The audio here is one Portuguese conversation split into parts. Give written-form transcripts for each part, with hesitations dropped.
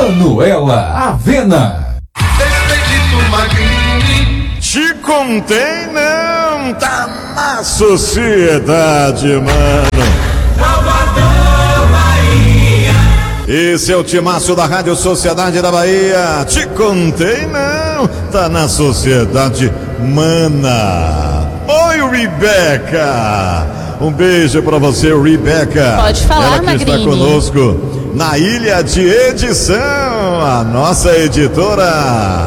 Manuela Avena. Te contei não, tá na sociedade, mano. Salvador, Bahia. Esse é o timaço da Rádio Sociedade da Bahia. Te contei não, tá na sociedade, mana. Oi, Rebeca. Um beijo pra você, Rebeca. Pode falar, ela que Magrini. está conosco na ilha de edição, a nossa editora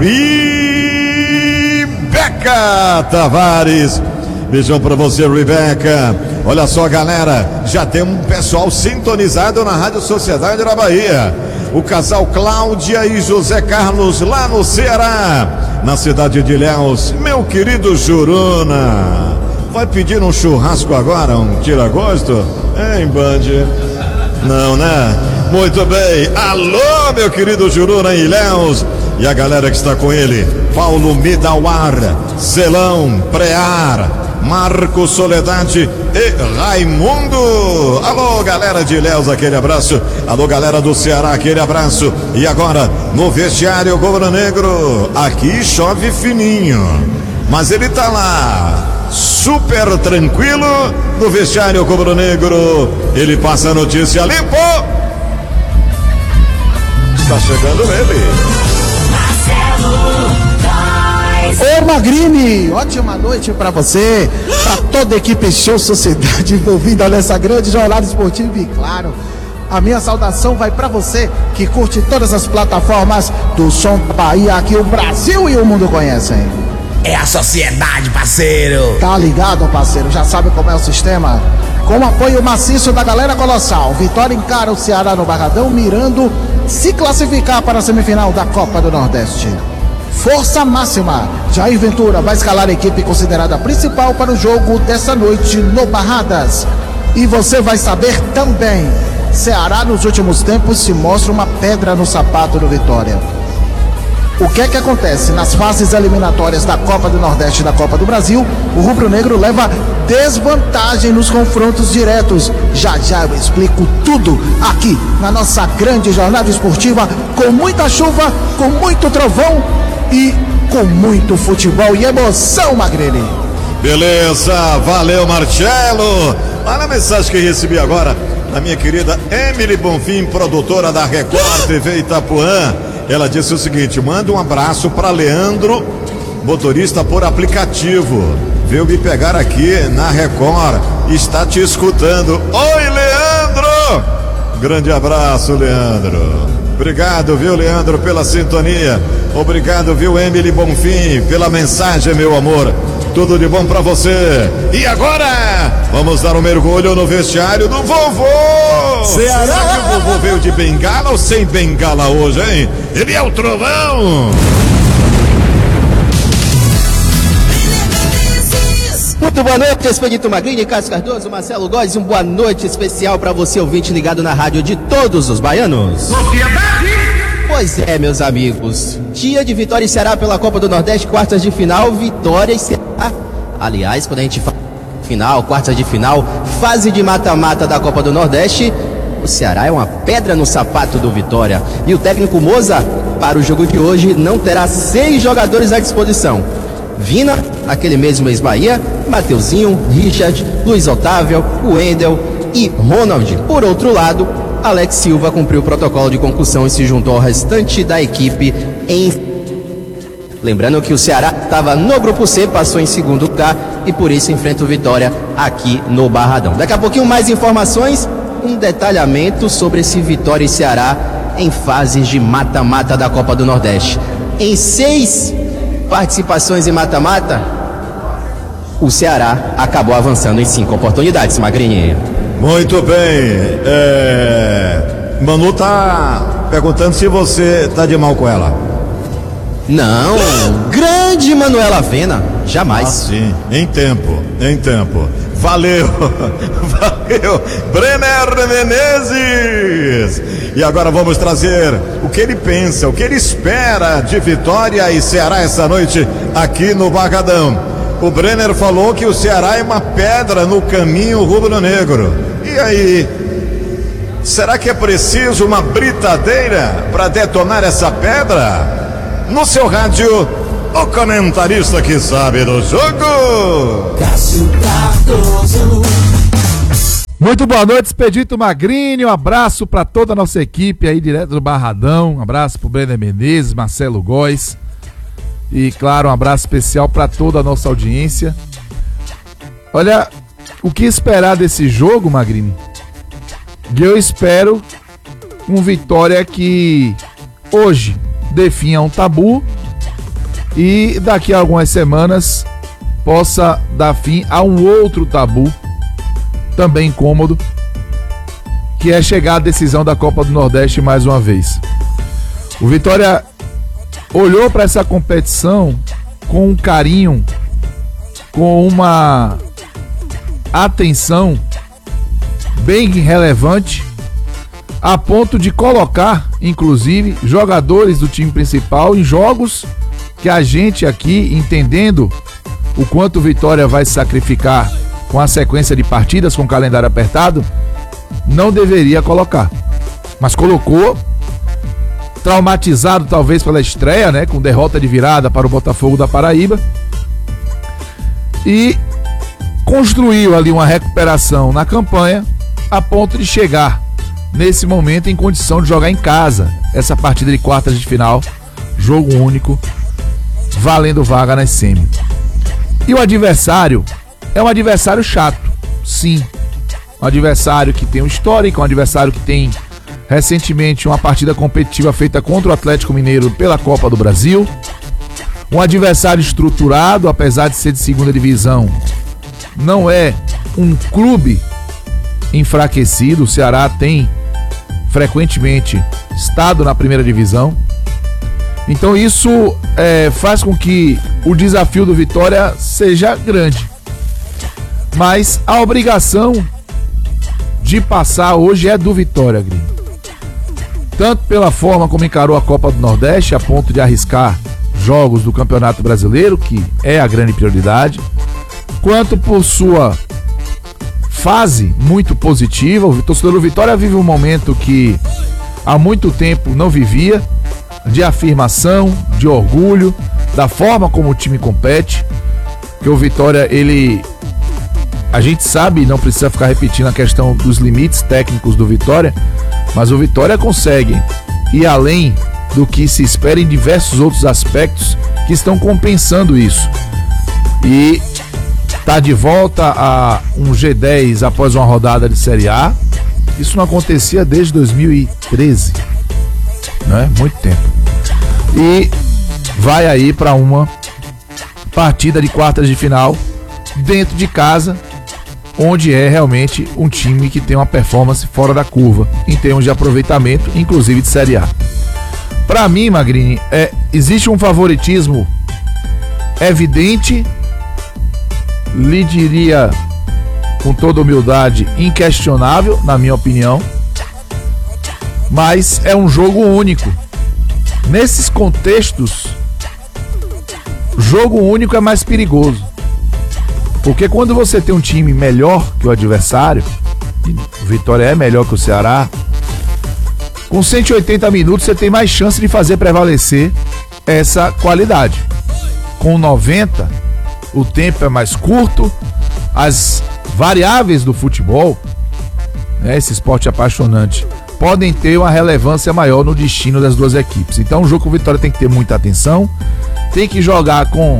Rebeca Tavares. Beijão pra você, Rebeca. Olha só, galera, já tem um pessoal sintonizado na Rádio Sociedade da Bahia. O casal Cláudia e José Carlos lá no Ceará, na cidade de Ilhéus. Meu querido Juruna, vai pedir um churrasco agora, um tira-gosto? Hein, Band? Não, né? Muito bem. Alô, meu querido Juruna em Ilhéus. E a galera que está com ele: Paulo Midauar, Celão, Prear, Marco Soledade e Raimundo. Alô, galera de Ilhéus, aquele abraço. Alô, galera do Ceará, aquele abraço. E agora, no vestiário Rubro Negro, aqui chove fininho, mas ele tá lá, super tranquilo, no vestiário Rubro Negro. Ele passa a notícia limpo. Está chegando ele. Ô Magrini, ótima noite pra você, pra toda a equipe Show Sociedade envolvida nessa grande jornada esportiva. E claro, a minha saudação vai pra você que curte todas as plataformas do Som da Bahia, que o Brasil e o mundo conhecem. É a sociedade, parceiro. Tá ligado, parceiro? Já sabe como é o sistema? Com o apoio maciço da galera colossal, Vitória encara o Ceará no Barradão, mirando se classificar para a semifinal da Copa do Nordeste. Força máxima, Jair Ventura vai escalar a equipe considerada principal para o jogo dessa noite no Barradas. E você vai saber também, Ceará nos últimos tempos se mostra uma pedra no sapato do Vitória. O que é que acontece? Nas fases eliminatórias da Copa do Nordeste e da Copa do Brasil, o rubro-negro leva desvantagem nos confrontos diretos. Já já eu explico tudo aqui na nossa grande jornada esportiva, com muita chuva, com muito trovão e com muito futebol e emoção, Magrini. Beleza, valeu, Marcelo. Olha a mensagem que recebi agora da minha querida Emily Bonfim, produtora da Record TV Itapuã. Ela disse o seguinte: manda um abraço para Leandro, motorista por aplicativo. Veio me pegar aqui na Record, está te escutando. Oi, Leandro! Grande abraço, Leandro. Obrigado, viu, Leandro, pela sintonia. Obrigado, viu, Emily Bonfim, pela mensagem, meu amor. Tudo de bom pra você. E agora, vamos dar um mergulho no vestiário do vovô. Ceará. Será que o vovô veio de bengala ou sem bengala hoje, hein? Ele é o trovão. Muito boa noite, Expedito Magrini, Cássio Cardoso, Marcelo Góes. Boa noite especial para você, ouvinte ligado na rádio de todos os baianos. Sociedade. Pois é, meus amigos, dia de Vitória e Ceará pela Copa do Nordeste, quartas de final, Vitória e Ceará. Aliás, quando a gente fala final, quartas de final, fase de mata-mata da Copa do Nordeste, o Ceará é uma pedra no sapato do Vitória. E o técnico Moza, para o jogo de hoje, não terá 6 jogadores à disposição. Vina, aquele mesmo ex-Bahia, Mateuzinho, Richard, Luiz Otávio, Wendel e Ronald. Por outro lado, Alex Silva cumpriu o protocolo de concussão e se juntou ao restante da equipe Lembrando que o Ceará estava no grupo C, passou em segundo lugar e por isso enfrenta o Vitória aqui no Barradão. Daqui a pouquinho mais informações, um detalhamento sobre esse Vitória e Ceará em fases de mata-mata da Copa do Nordeste. Em 6 participações em mata-mata, o Ceará acabou avançando em 5 oportunidades, Magrini. Muito bem. Manu tá perguntando se você tá de mal com ela. Não, grande Manuela Avena, jamais. Sim, em tempo. Valeu, valeu, Brenner Menezes. E agora vamos trazer o que ele pensa, o que ele espera de Vitória e Ceará essa noite aqui no Barradão. O Brenner falou que o Ceará é uma pedra no caminho rubro-negro. E aí, Será que é preciso uma britadeira para detonar essa pedra? No seu rádio, o comentarista que sabe do jogo. Cássio Cardoso. Muito boa noite, Expedito Magrini, um abraço para toda a nossa equipe aí direto do Barradão, um abraço pro Brenner Menezes, Marcelo Góes e claro, um abraço especial para toda a nossa audiência. Olha, o que esperar desse jogo, Magrini? Eu espero um Vitória que hoje definha um tabu e daqui a algumas semanas possa dar fim a um outro tabu também incômodo, que é chegar à decisão da Copa do Nordeste mais uma vez. O Vitória olhou para essa competição com um carinho, com uma atenção bem relevante, a ponto de colocar, inclusive, jogadores do time principal em jogos que a gente aqui, entendendo o quanto o Vitória vai se sacrificar com a sequência de partidas, com o calendário apertado, não deveria colocar. Mas colocou, traumatizado talvez pela estreia, né, com derrota de virada para o Botafogo da Paraíba, e construiu ali uma recuperação na campanha, a ponto de chegar nesse momento em condição de jogar em casa essa partida de quartas de final, jogo único, valendo vaga nas semi. E o adversário é um adversário chato, sim, um adversário que tem um histórico, um adversário que tem recentemente uma partida competitiva feita contra o Atlético Mineiro pela Copa do Brasil, um adversário estruturado, apesar de ser de segunda divisão, não é um clube enfraquecido. O Ceará tem frequentemente estado na primeira divisão, então isso faz com que o desafio do Vitória seja grande, mas a obrigação de passar hoje é do Vitória, Gringo, tanto pela forma como encarou a Copa do Nordeste, a ponto de arriscar jogos do Campeonato Brasileiro, que é a grande prioridade, quanto por sua fase muito positiva. O torcedor do Vitória vive um momento que há muito tempo não vivia, de afirmação, de orgulho, da forma como o time compete, que o Vitória, a gente sabe, não precisa ficar repetindo a questão dos limites técnicos do Vitória, mas o Vitória consegue ir além do que se espera em diversos outros aspectos que estão compensando isso. E está de volta a um G10 após uma rodada de Série A. Isso não acontecia desde 2013, né? Muito tempo. E vai aí para uma partida de quartas de final dentro de casa, onde é realmente um time que tem uma performance fora da curva em termos de aproveitamento, inclusive de Série A. Para mim, Magrini, existe um favoritismo evidente, lhe diria com toda humildade, inquestionável, na minha opinião, mas é um jogo único. Nesses contextos, jogo único é mais perigoso, porque quando você tem um time melhor que o adversário, e o Vitória é melhor que o Ceará, com 180 minutos você tem mais chance de fazer prevalecer essa qualidade. Com 90, o tempo é mais curto, as variáveis do futebol, né, esse esporte apaixonante, podem ter uma relevância maior no destino das duas equipes. Então o jogo com o Vitória tem que ter muita atenção, tem que jogar com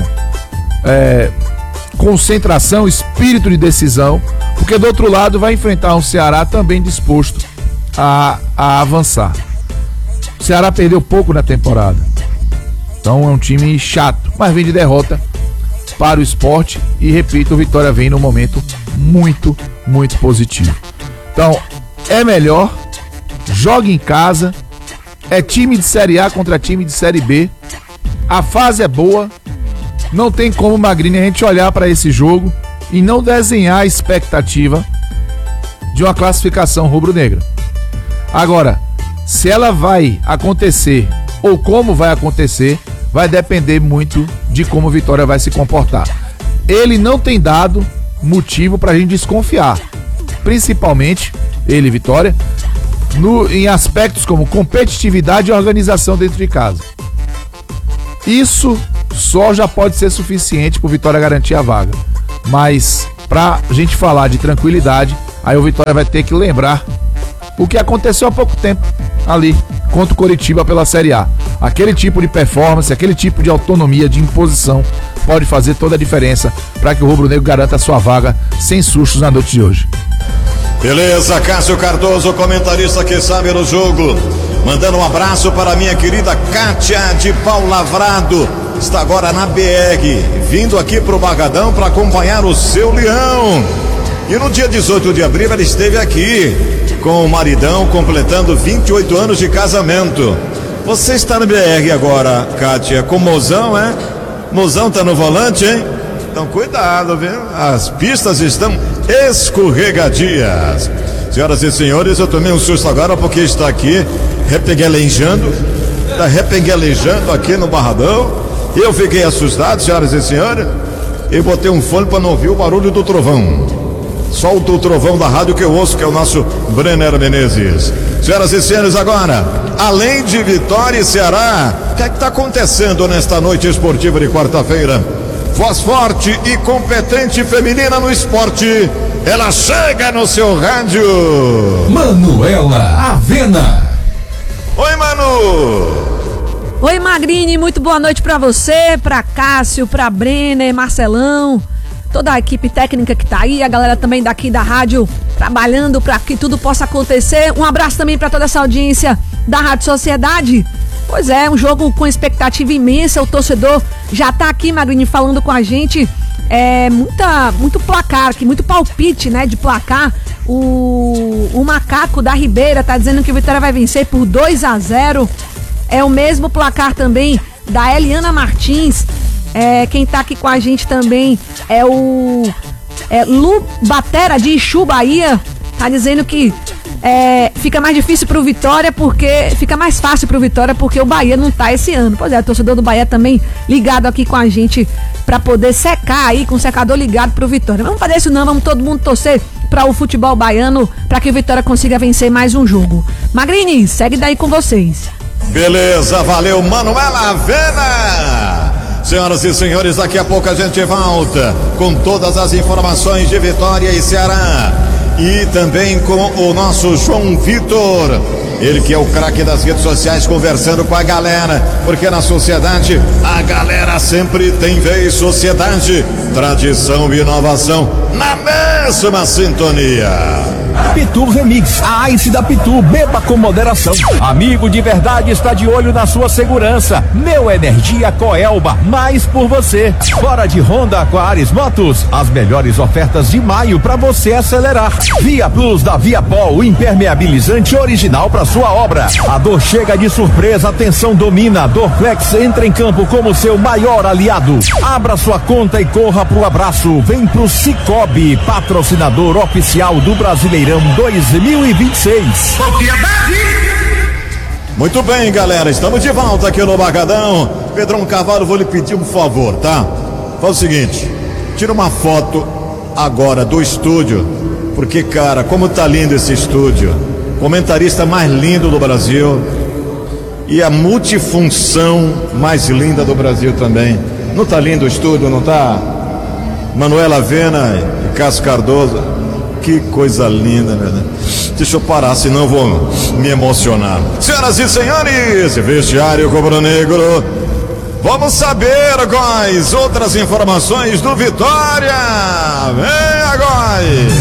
concentração, espírito de decisão, porque do outro lado vai enfrentar um Ceará também disposto a avançar. O Ceará perdeu pouco na temporada, então é um time chato, mas vem de derrota para o esporte e, repito, o Vitória vem num momento muito, muito positivo. Então é melhor, joga em casa, é time de Série A contra time de Série B, a fase é boa, não tem como, Magrini, a gente olhar para esse jogo e não desenhar a expectativa de uma classificação rubro-negra. Agora, se ela vai acontecer ou como vai acontecer, vai depender muito de como o Vitória vai se comportar. Ele não tem dado motivo para a gente desconfiar, principalmente ele, Vitória, em aspectos como competitividade e organização dentro de casa. Isso só já pode ser suficiente para o Vitória garantir a vaga. Mas pra gente falar de tranquilidade, aí o Vitória vai ter que lembrar o que aconteceu há pouco tempo ali contra o Coritiba pela Série A. Aquele tipo de performance, aquele tipo de autonomia, de imposição pode fazer toda a diferença para que o Rubro Negro garanta a sua vaga sem sustos na noite de hoje. Beleza, Cássio Cardoso, comentarista que sabe no jogo. Mandando um abraço para minha querida Kátia de Pau Lavrado. Está agora na BR, vindo aqui pro Barradão para acompanhar o seu leão. E no dia 18 de abril ela esteve aqui com o maridão completando 28 anos de casamento. Você está no BR agora, Kátia, com o Mozão, é? Mozão tá no volante, hein? Então cuidado, viu? As pistas estão escorregadias. Senhoras e senhores, eu tomei um susto agora porque está aqui repenguelejando. Está repenguelejando aqui no Barradão. Eu fiquei assustado, senhoras e senhores, e botei um fone para não ouvir o barulho do trovão. Solta o trovão da rádio que eu ouço, que é o nosso Brenner Menezes. Senhoras e senhores, agora, além de Vitória e Ceará, o que é que está acontecendo nesta noite esportiva de quarta-feira? Voz forte e competente feminina no esporte, ela chega no seu rádio. Manuela Avena. Oi, Manu. Oi, Magrini, muito boa noite pra você, pra Cássio, pra Brenner, Marcelão, toda a equipe técnica que tá aí, a galera também daqui da rádio trabalhando pra que tudo possa acontecer. Um abraço também pra toda essa audiência da Rádio Sociedade. Pois é, um jogo com expectativa imensa, o torcedor já tá aqui, Magrini, falando com a gente, muito placar aqui, muito palpite, né, de placar. O Macaco da Ribeira tá dizendo que o Vitória vai vencer por 2-0. É o mesmo placar também da Eliana Martins. Quem tá aqui com a gente também é o Lu Batera de Ixu, Bahia. Tá dizendo que fica mais difícil pro Vitória porque fica mais fácil pro Vitória porque o Bahia não tá esse ano. Pois é, o torcedor do Bahia também ligado aqui com a gente pra poder secar aí, com o secador ligado pro Vitória. Vamos fazer isso não, vamos todo mundo torcer para o futebol baiano, para que o Vitória consiga vencer mais um jogo. Magrini, segue daí com vocês. Beleza, valeu, Manuela Avena. Senhoras e senhores, daqui a pouco a gente volta com todas as informações de Vitória e Ceará. E também com o nosso João Vitor, ele que é o craque das redes sociais, conversando com a galera, porque na sociedade a galera sempre tem vez. Sociedade, tradição e inovação na mesma sintonia. Pitu Remix, a Ice da Pitu, beba com moderação. Amigo de verdade está de olho na sua segurança. Neo Energia Coelba, mais por você. Fora de Honda com a Ares Motos, as melhores ofertas de maio para você acelerar. Via Plus da Viapol, impermeabilizante original para sua obra. A dor chega de surpresa, atenção domina. A Dorflex entra em campo como seu maior aliado. Abra sua conta e corra pro abraço. Vem pro Cicobi, patrocinador oficial do Brasileirão 2026. Muito bem, galera, estamos de volta aqui no Barradão. Pedrão Carvalho, vou lhe pedir um favor, tá? Faz o seguinte, tira uma foto agora do estúdio, porque, cara, como tá lindo esse estúdio. Comentarista mais lindo do Brasil e a multifunção mais linda do Brasil também. Não tá lindo o estúdio, não tá? Manuela Avena e Cássio Cardoso. Que coisa linda, né? Deixa eu parar, senão eu vou me emocionar. Senhoras e senhores, vestiário rubro-negro. Vamos saber quais outras informações do Vitória. Vem agora.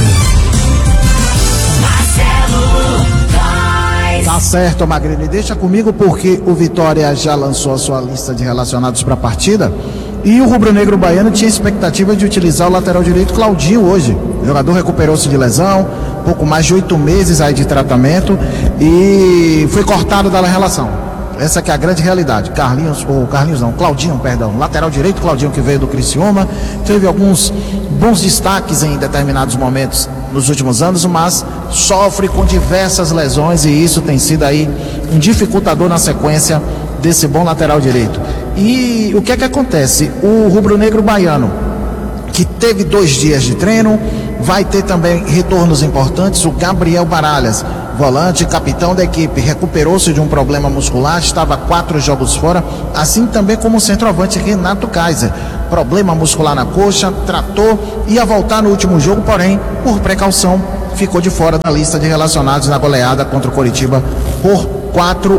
Tá certo, Magrini. Deixa comigo porque o Vitória já lançou a sua lista de relacionados para a partida. E o rubro-negro baiano tinha expectativa de utilizar o lateral direito Claudinho hoje. O jogador recuperou-se de lesão, pouco mais de 8 meses aí de tratamento e foi cortado da relação. Essa que é a grande realidade. Claudinho, lateral direito, Claudinho, que veio do Criciúma, teve alguns bons destaques em determinados momentos nos últimos anos, mas sofre com diversas lesões e isso tem sido aí um dificultador na sequência desse bom lateral direito. E o que é que acontece? O rubro-negro baiano, que teve 2 dias de treino, vai ter também retornos importantes. O Gabriel Baralhas volante, capitão da equipe, recuperou-se de um problema muscular, estava 4 jogos fora, assim também como o centroavante Renato Kaiser. Problema muscular na coxa, tratou, ia voltar no último jogo, porém, por precaução, ficou de fora da lista de relacionados na goleada contra o Coritiba por 4-1.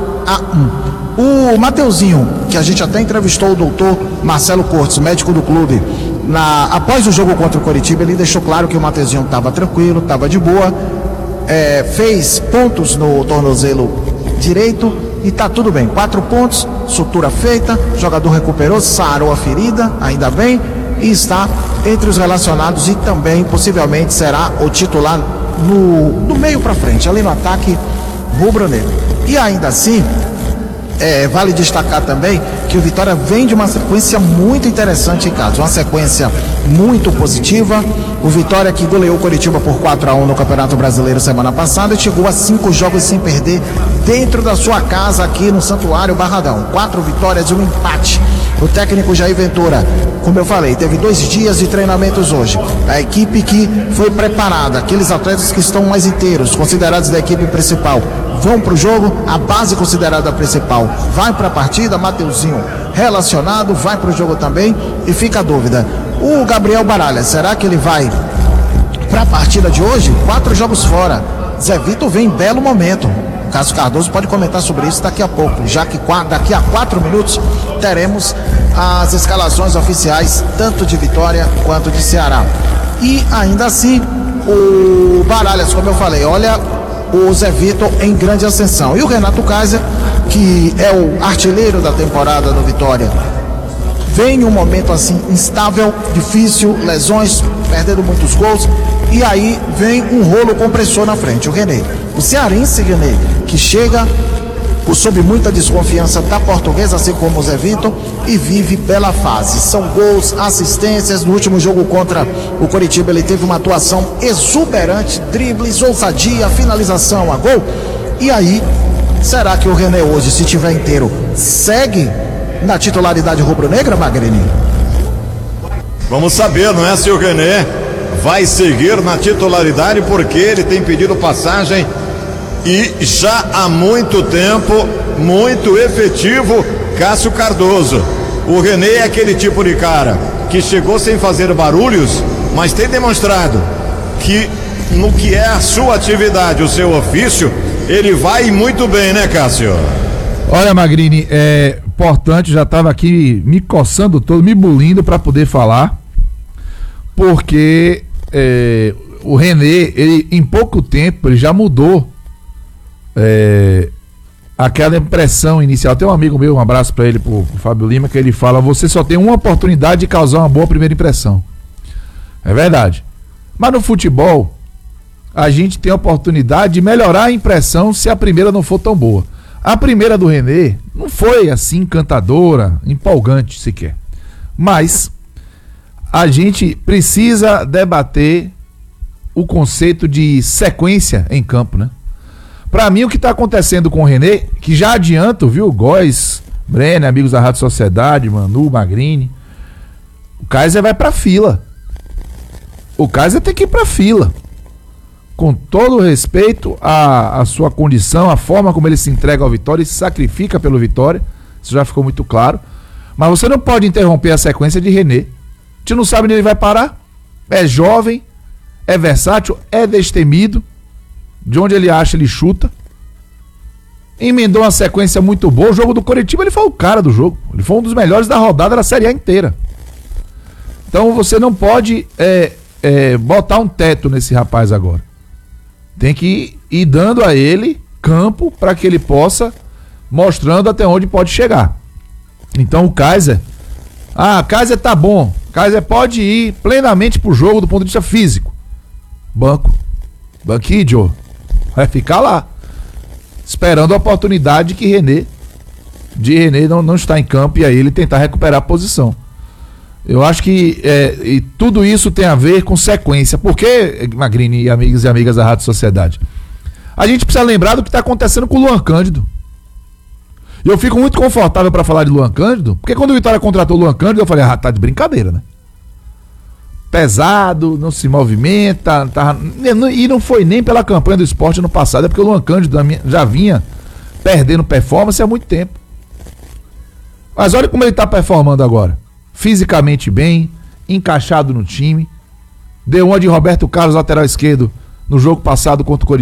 O Mateuzinho, que a gente até entrevistou o doutor Marcelo Cortes, médico do clube, após o jogo contra o Coritiba, ele deixou claro que o Mateuzinho estava tranquilo, estava de boa, fez pontos no tornozelo direito e tá tudo bem. 4 pontos, sutura feita, o jogador recuperou, sarou a ferida, ainda bem, e está entre os relacionados e também possivelmente será o titular no meio para frente, ali no ataque rubro-negro. E ainda assim, vale destacar também que o Vitória vem de uma sequência muito interessante em casa, uma sequência muito positiva. O Vitória, que goleou o Coritiba por 4-1 no Campeonato Brasileiro semana passada, chegou a 5 jogos sem perder dentro da sua casa aqui no Santuário Barradão. 4 vitórias e 1 empate. O técnico Jair Ventura, como eu falei, teve 2 dias de treinamentos hoje. A equipe que foi preparada, aqueles atletas que estão mais inteiros, considerados da equipe principal, vão para o jogo. A base considerada principal vai para a partida. Mateuzinho relacionado, vai para o jogo também. E fica a dúvida, o Gabriel Baralha, será que ele vai para a partida de hoje? 4 jogos fora. Zé Vitor vem em belo momento. Cássio Cardoso pode comentar sobre isso daqui a pouco, já que daqui a 4 minutos teremos as escalações oficiais, tanto de Vitória quanto de Ceará. E ainda assim, o Baralhas, como eu falei, olha o Zé Vitor em grande ascensão. E o Renato Kaiser, que é o artilheiro da temporada do Vitória, vem em um momento assim instável, difícil, lesões, perdendo muitos gols, e aí vem um rolo compressor na frente, o René. O cearense René, que chega sob muita desconfiança da Portuguesa, assim como o Zé Vitor, e vive bela fase. São gols, assistências. No último jogo contra o Coritiba, ele teve uma atuação exuberante, dribles, ousadia, finalização a gol. E aí, será que o René hoje, se tiver inteiro, segue na titularidade rubro-negra, Magrini? Vamos saber, não é, se o René vai seguir na titularidade, porque ele tem pedido passagem e já há muito tempo, muito efetivo, Cássio Cardoso. O René é aquele tipo de cara que chegou sem fazer barulhos, mas tem demonstrado que no que é a sua atividade, o seu ofício, ele vai muito bem, né, Cássio? Olha, Magrini, é importante, já estava aqui me coçando todo, me bulindo para poder falar, porque o René, ele, em pouco tempo, ele já mudou aquela impressão inicial. Tem um amigo meu, um abraço para ele, pro Fábio Lima, que ele fala: você só tem uma oportunidade de causar uma boa primeira impressão. É verdade. Mas no futebol, a gente tem a oportunidade de melhorar a impressão se a primeira não for tão boa. A primeira do René não foi assim encantadora, empolgante sequer. Mas a gente precisa debater o conceito de sequência em campo, né? Pra mim, o que tá acontecendo com o René, que já adianto, viu, Góes, Brenner, amigos da Rádio Sociedade, Manu, Magrini, o Kaiser vai pra fila. O Kaiser tem que ir pra fila. Com todo o respeito à sua condição, a forma como ele se entrega ao Vitória e se sacrifica pelo Vitória, isso já ficou muito claro. Mas você não pode interromper a sequência de René. A gente não sabe onde ele vai parar. É jovem, é versátil, é destemido. De onde ele acha, ele chuta. Emendou uma sequência muito boa. O jogo do Coritiba, ele foi o cara do jogo. Ele foi um dos melhores da rodada da Série A inteira. Então você não pode botar um teto nesse rapaz agora. Tem que ir dando a ele campo para que ele possa mostrando até onde pode chegar. Então o Kaiser, Kaiser tá bom, Kaiser pode ir plenamente pro jogo do ponto de vista físico. Banquinho, vai ficar lá esperando a oportunidade que René não está em campo, e aí ele tentar recuperar a posição. Eu acho que e tudo isso tem a ver com sequência. Por que, Magrini e amigos e amigas da Rádio Sociedade? A gente precisa lembrar do que está acontecendo com o Luan Cândido. E eu fico muito confortável para falar de Luan Cândido, porque quando o Vitória contratou o Luan Cândido, eu falei: tá de brincadeira, né? pesado, não se movimenta, e não foi nem pela campanha do Sport no passado, é porque o Luan Cândido já vinha perdendo performance há muito tempo. Mas olha como ele está performando agora. Fisicamente bem, encaixado no time. Deu uma de Roberto Carlos, lateral esquerdo, no jogo passado contra o Corinthians.